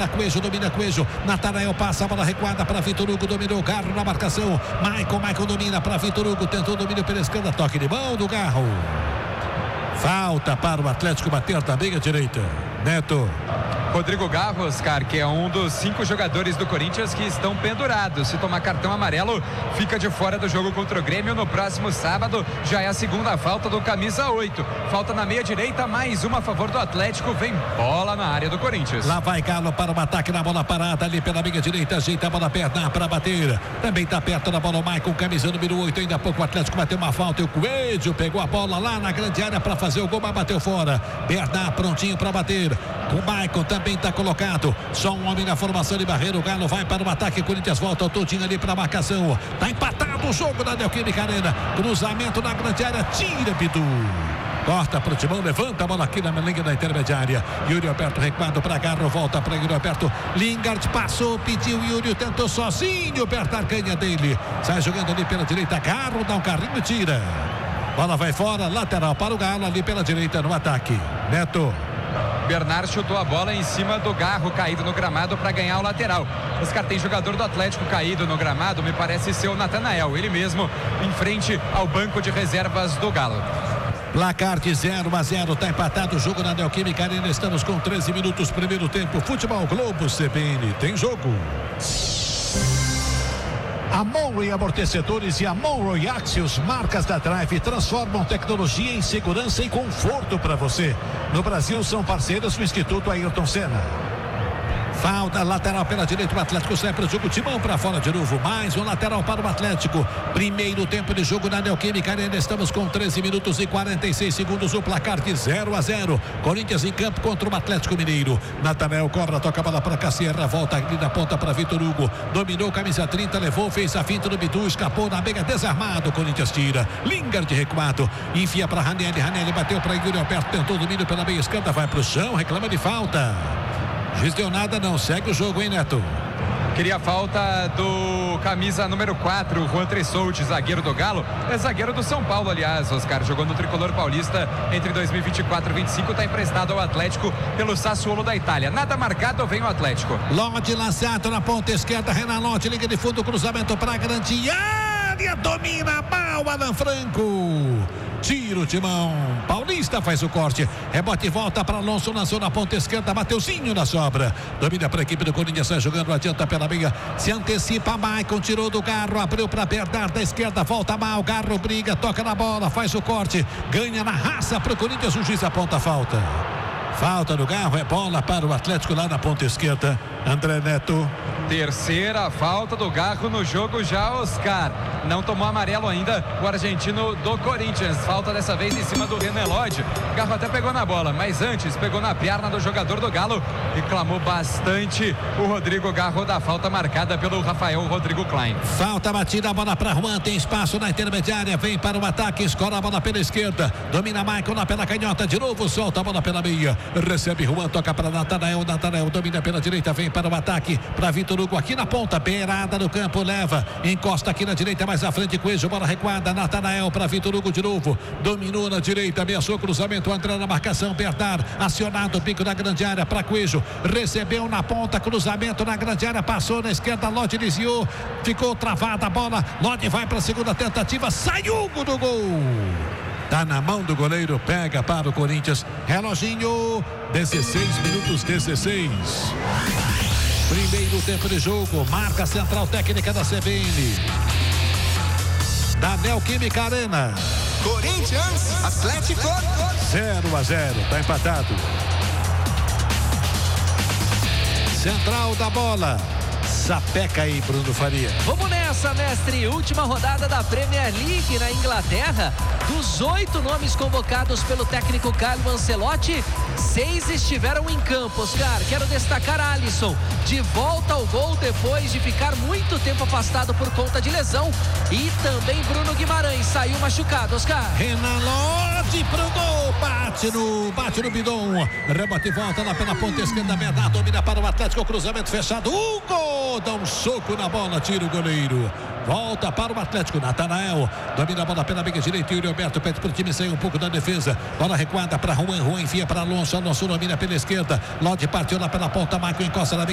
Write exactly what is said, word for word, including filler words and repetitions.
para Coelho, domina Coelho. Natanael passa a bola recuada para Vitor Hugo, dominou o Garro na marcação. Maicon, Maicon domina para Vitor Hugo, tentou domínio pela esquerda, toque de mão do Garro. Falta para o Atlético bater na meia direita. Neto. Rodrigo Garro, Oscar, que é um dos cinco jogadores do Corinthians que estão pendurados. Se tomar cartão amarelo, fica de fora do jogo contra o Grêmio no próximo sábado. Já é a segunda falta do camisa oito. Falta na meia direita, mais uma a favor do Atlético. Vem bola na área do Corinthians. Lá vai Galo para o ataque na bola parada ali pela meia direita. Ajeita a bola perna para bater. Também está perto da bola o Maicon, camisa número oito. Ainda há pouco o Atlético bateu uma falta e o Coelho pegou a bola lá na grande área para fazer o gol, mas bateu fora. Bernard prontinho para bater. O Maicon também está colocado. Só um homem na formação de Barreiro. O Galo vai para o ataque. O Corinthians volta. O Todinho ali para a marcação. Está empatado o jogo da Neoquímica Arena. Cruzamento na grande área. Tira, Bidu. Corta para o Timão, levanta a bola aqui na linha da intermediária. Yuri Alberto recuado para Garro, volta para Yuri Alberto. Lingard passou, pediu, Yuri tentou sozinho, apertar a canha dele. Sai jogando ali pela direita, Garro dá um carrinho e tira. Bola vai fora, lateral para o Galo ali pela direita no ataque. Neto. Bernard chutou a bola em cima do Garro, caído no gramado para ganhar o lateral. Oscar, tem jogador do Atlético caído no gramado, me parece ser o Natanael, ele mesmo em frente ao banco de reservas do Galo. Placar de zero a zero, está empatado o jogo na Neoquímica Arena. Estamos com treze minutos, primeiro tempo. Futebol Globo C B N, tem jogo. A Monroe Amortecedores e a Monroe Axios, marcas da Drive, transformam tecnologia em segurança e conforto para você. No Brasil são parceiros do Instituto Ayrton Senna. Falta lateral pela direita, o Atlético sai para o jogo, Timão para fora de novo, mais um lateral para o Atlético. Primeiro tempo de jogo na Neoquímica Arena, estamos com treze minutos e quarenta e seis segundos, o placar de zero a zero. Corinthians em campo contra o Atlético Mineiro. Natanael cobra, toca a bola para Cassierra, volta ali na ponta para Vitor Hugo, dominou camisa trinta, levou, fez a finta no Bidu, escapou na meia, desarmado, Corinthians tira. Lingard recuado, enfia para Ranieri, Ranieri bateu para Yuri Alberto, tentou domínio pela meia esquerda, vai para o chão, reclama de falta. Juiz deu nada, não. Segue o jogo, hein, Neto? Queria a falta do camisa número quatro, Juan Tressolti, zagueiro do Galo. É zagueiro do São Paulo, aliás, Oscar. Jogou no Tricolor Paulista entre dois mil e vinte e quatro e vinte e cinco. Está emprestado ao Atlético pelo Sassuolo da Itália. Nada marcado, vem o Atlético. Lodi lançado na ponta esquerda. Renan Lodi, liga de fundo, cruzamento para a grande área. Domina mal, Alan Franco. Tira o Timão. Paulista faz o corte. Rebote e volta para Alonso. Lançou na ponta esquerda. Mateuzinho na sobra. Domina para a equipe do Corinthians. Sai jogando. Adianta pela meia. Se antecipa. Maicon tirou do Garro. Abriu para Bernard da esquerda. Volta mal. Garro briga. Toca na bola. Faz o corte. Ganha na raça para o Corinthians. O juiz aponta a falta. Falta do Garro. É bola para o Atlético lá na ponta esquerda. André Neto. Terceira falta do Garro no jogo já, Oscar. Não tomou amarelo ainda o argentino do Corinthians. Falta dessa vez em cima do Renan Lodi. Garro até pegou na bola, mas antes pegou na perna do jogador do Galo e clamou bastante o Rodrigo Garro da falta marcada pelo Rafael Rodrigo Klein. Falta batida, a bola para Juan, tem espaço na intermediária, vem para o ataque, escola a bola pela esquerda, domina Maicon lá pela canhota, de novo solta a bola pela meia, recebe Juan, toca para Natanael, Natanael domina pela direita, vem para o ataque, para Vitor Hugo aqui na ponta, beirada no campo, leva, encosta aqui na direita, mais à frente, Coelho, bola recuada, Natanael para Vitor Hugo de novo, dominou na direita, ameaçou cruzamento, André na marcação, Bernard, acionado, pico da grande área para Coelho, recebeu na ponta, cruzamento na grande área, passou na esquerda, Lodi desviou, ficou travada a bola, Lodi vai para a segunda tentativa, sai Hugo do gol. Tá na mão do goleiro, pega para o Corinthians, reloginho, dezesseis minutos, dezesseis. Primeiro tempo de jogo, marca central técnica da C B N. Da Neoquímica Arena. Corinthians, Atlético. zero a zero, tá empatado. Central da bola. Sapeca aí, Bruno Faria. Vamos nessa, mestre. Última rodada da Premier League na Inglaterra. Dos oito nomes convocados pelo técnico Carlo Ancelotti, seis estiveram em campo, Oscar. Quero destacar Alisson, de volta ao gol depois de ficar muito tempo afastado por conta de lesão. E também Bruno Guimarães, saiu machucado, Oscar. Renan Lodi pro gol, bate no, bate no bidon. Rebote e volta lá pela ponta esquerda, Bernard domina para o Atlético, cruzamento fechado, Hugo dá um soco na bola, tira o goleiro. Volta para o Atlético, Natanael domina a bola pela meia direita, Yuri Alberto pede para o time sair um pouco da defesa, bola recuada para Juan, Juan enfia para Alonso, Alonso domina pela esquerda, Lodi partiu lá pela ponta, Maicon encosta na